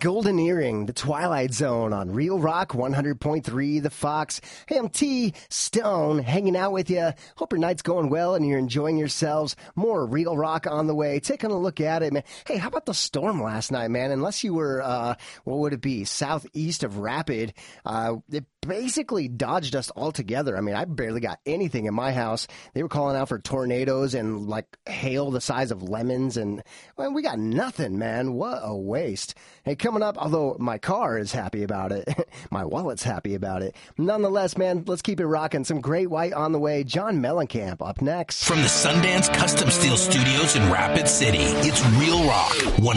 Golden Earring, The Twilight Zone on Real Rock 100.3 The Fox. Hey, I'm T Stone hanging out with you. Hope your night's going well and you're enjoying yourselves. More Real Rock on the way. Taking a look at it, man. Hey, how about the storm last night, man? Unless you were, what would it be, southeast of Rapid, it basically dodged us altogether. I mean, I barely got anything in my house. They were calling out for tornadoes and like hail the size of lemons, and well, we got nothing, man. What a waste. Hey, coming up, although my car is happy about it, my wallet's happy about it. Nonetheless, man, let's keep it rocking. Some great white on the way. John Mellencamp up next. From the Sundance Custom Steel Studios in Rapid City, it's Real Rock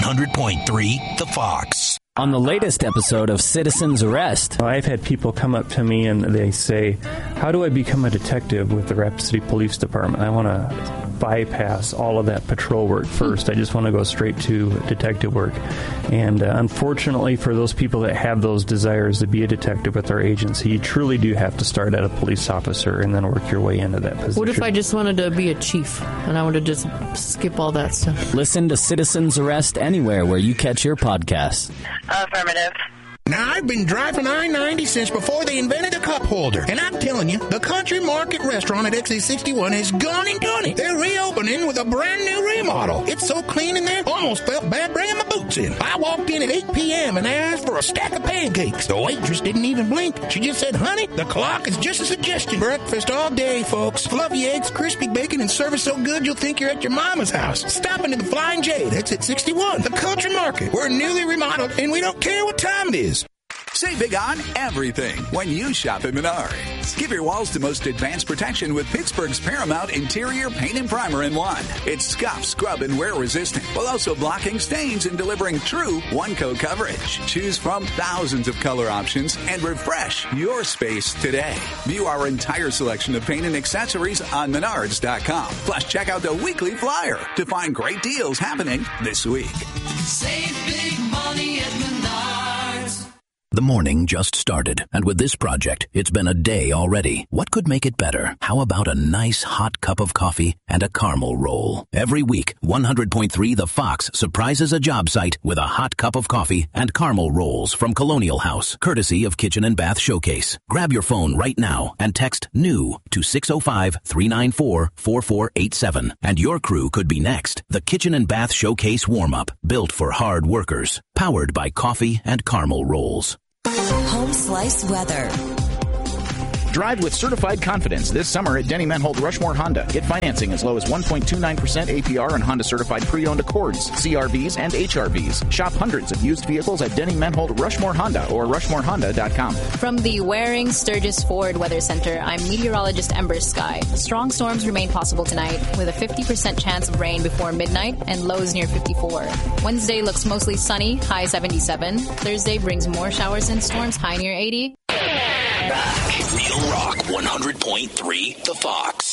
100.3 The Fox. On the latest episode of Citizen's Arrest. I've had people come up to me and they say, how do I become a detective with the Rapid City Police Department? I want to bypass all of that patrol work first. I just want to go straight to detective work. And unfortunately for those people that have those desires to be a detective with our agency, you truly do have to start at a police officer and then work your way into that position. What if I just wanted to be a chief and I wanted to just skip all that stuff? Listen to Citizen's Arrest anywhere where you catch your podcasts. Affirmative. Now, I've been driving I-90 since before they invented a cup holder. And I'm telling you, the Country Market restaurant at Exit 61 has gone and done it. They're reopening with a brand new remodel. It's so clean in there, almost felt bad bringing my boots in. I walked in at 8 p.m. and asked for a stack of pancakes. The waitress didn't even blink. She just said, honey, the clock is just a suggestion. Breakfast all day, folks. Fluffy eggs, crispy bacon, and service so good you'll think you're at your mama's house. Stop into the Flying J at Exit 61. The Country Market. We're newly remodeled, and we don't care what time it is. Save big on everything when you shop at Menards. Give your walls the most advanced protection with Pittsburgh's Paramount Interior Paint and Primer in one. It's scuff, scrub, and wear resistant, while also blocking stains and delivering true one-coat coverage. Choose from thousands of color options and refresh your space today. View our entire selection of paint and accessories on Menards.com. Plus, check out the weekly flyer to find great deals happening this week. Save big money at Menards. The morning just started, and with this project, it's been a day already. What could make it better? How about a nice hot cup of coffee and a caramel roll? Every week, 100.3 The Fox surprises a job site with a hot cup of coffee and caramel rolls from Colonial House, courtesy of Kitchen and Bath Showcase. Grab your phone right now and text NEW to 605-394-4487, and your crew could be next. The Kitchen and Bath Showcase warm-up, built for hard workers, powered by coffee and caramel rolls. Home Slice weather. Drive with certified confidence this summer at Denny Menhold Rushmore Honda. Get financing as low as 1.29% APR on Honda certified pre-owned Accords, CRVs, and HRVs. Shop hundreds of used vehicles at Denny Menhold Rushmore Honda or RushmoreHonda.com. From the Waring Sturgis Ford Weather Center, I'm meteorologist Ember Sky. Strong storms remain possible tonight with a 50% chance of rain before midnight and lows near 54. Wednesday looks mostly sunny, high 77. Thursday brings more showers and storms, high near 80. Back. Real Rock 100.3 The Fox.